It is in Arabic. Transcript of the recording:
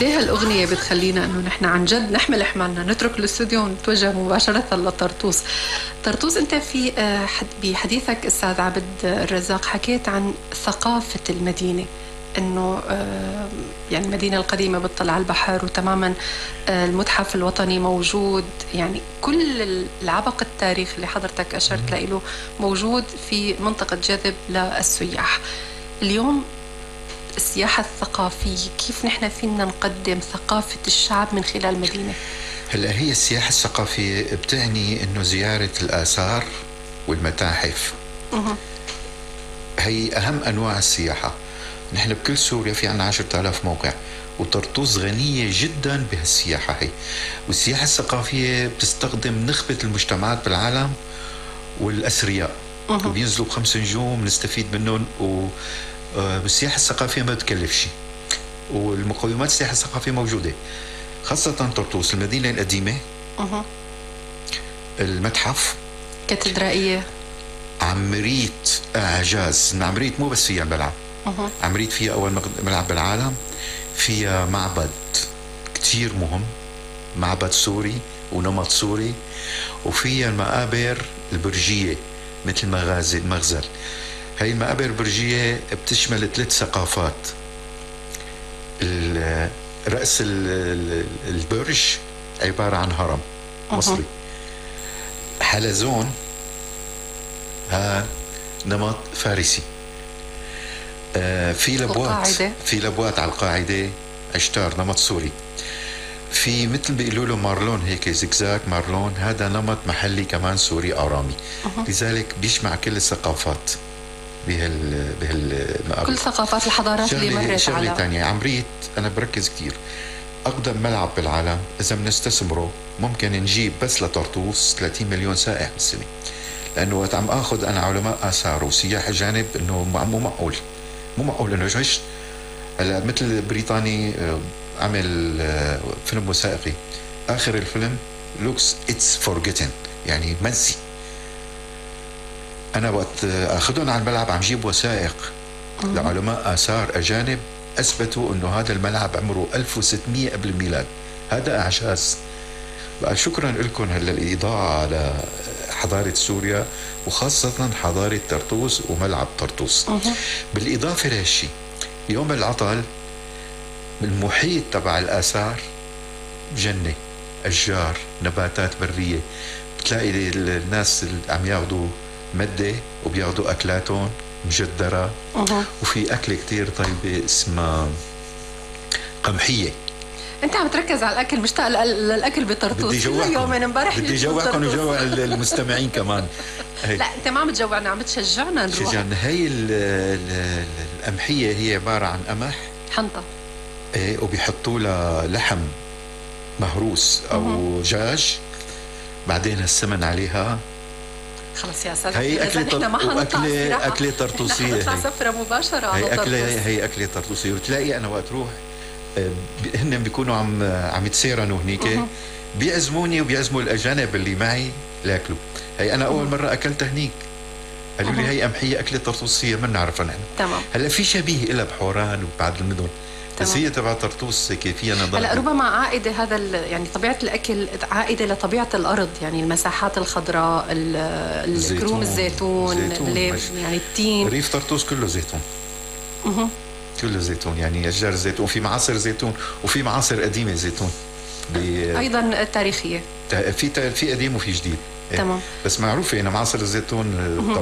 قد ايه هالاغنيه بتخلينا انه نحن عن جد نحمل حمالنا، نترك الاستوديو ونتوجه مباشره لطرطوس. طرطوس، انت في بحديثك استاذ عبد الرزاق حكيت عن ثقافه المدينه، انه يعني المدينه القديمه بتطلع على البحر، وتماما المتحف الوطني موجود، يعني كل العبق التاريخي اللي حضرتك اشرت له موجود في منطقه جذب للسياح. اليوم السياحة الثقافية، كيف نحن فينا نقدم ثقافة الشعب من خلال المدينة؟ هلا هي السياحة الثقافية بتعني انه زيارة الآثار والمتاحف. هي أهم أنواع السياحة. نحن بكل سوريا في عنا 10,000 موقع، وطرطوس غنية جدا بهالسياحة هي. والسياحة الثقافية بتستخدم نخبة المجتمعات بالعالم والأثرياء، وبينزلوا ب5 نجوم نستفيد منهم. والسياحة الثقافية ما بتكلف شيء، والمقومات السياحة الثقافية موجودة، خاصة طرطوس المدينة القديمة، المتحف، كاتدرائية، عمريت إعجاز. عمريت مو بس فيها الملعب، عمريت فيها أول ملعب بالعالم، فيها معبد كتير مهم، معبد سوري ونمط سوري، وفيها المقابر البرجية مثل المغزل. هاي المقابر البرجية بتشمل 3 ثقافات. رأس البرج عبارة عن هرم مصري. حلزون ها نمط فارسي. في لبوات على القاعدة عشتار نمط سوري. في مثل بيقولوا له مارلون، هيك زجزاج مارلون، هذا نمط محلي كمان سوري آرامي. لذلك بيجمع كل الثقافات بهالمقابر، كل ثقافات الحضارات اللي مرت على. شغلة تانية، عمريت أنا بركز كتير، أقدم ملعب بالعالم إذا بنستثمره ممكن نجيب بس لطرطوس 30 مليون سائح بالسنة. لأنه وقت عم أخذ أنا علماء آثار وسياح أجانب، إنه مو معقول إنه جيش. هلا مثل بريطاني عمل فيلم وثائقي، آخر الفيلم looks it's forgotten، يعني منسي. أنا وقت أخذهم على الملعب عم جيب وثائق لعلماء آثار أجانب أثبتوا أنه هذا الملعب عمره 1600 قبل الميلاد. هذا إعجاز. بقى شكرا لكم هلا الإضاءة على حضارة سوريا، وخاصة حضارة طرطوس وملعب طرطوس. بالإضافة لهالشي، يوم العطل المحيط تبع الآثار جنة، أشجار، نباتات برية. بتلاقي الناس اللي عم ياخدوا مدة وبياخدوا أكلاتهم مجدرة. وفي أكل كتير طيبة اسمها قمحية. انت عم تركز على الاكل، مشتاق للاكل بطرطوس. بدي جوعكم يومين امبارح بدي جوعكم وجوع المستمعين كمان. لا انت ما عم تجوعنا، عم تشجعنا نروح. هي القمحية هي عبارة عن قمح حنطة، وبيحطوا لها لحم مهروس او دجاج، بعدين السمن عليها. خلص يا سلام، هي أكلة طرطوسية. نطلع سفرة مباشرة على طرطوس. هي أكلة طرطوسية. وتلاقي أنا وقت روح هن بيكونوا عم يتسيرنوا هنيك، بيعزموني وبيعزموا الأجانب اللي معي لأكلوا. هي أنا أول مرة أكلت هنيك، قالوا لي هي قمحية أكلة طرطوسية ما نعرفها نحن. تمام. هلا في شبيه إلها بحوران وبعض المدن، بس هي تبع طرطوس كيفية نظام. هلا ربما عائدة هذا يعني طبيعة الأكل عائدة لطبيعة الأرض، يعني المساحات الخضراء، الكروم، الزيتون يعني التين. ريف طرطوس كله زيتون. كله زيتون، يعني أشجار الزيتون، في معاصر زيتون وفي معاصر قديمة زيتون أيضا تاريخية. في قديم وفي جديد. تمام. بس معروفة أنا معاصر الزيتون